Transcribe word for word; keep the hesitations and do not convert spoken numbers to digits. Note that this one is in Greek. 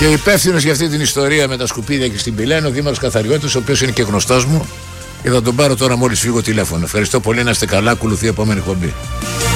Και υπεύθυνος για αυτή την ιστορία με τα σκουπίδια και στην πηλαία είναι ο Δήμαρχος Καθαριώτης, ο οποίος είναι και γνωστός μου. Και θα τον πάρω τώρα μόλις φύγω τηλέφωνο. Ευχαριστώ πολύ, να είστε καλά. Ακολουθεί η επόμενη εκπομπή.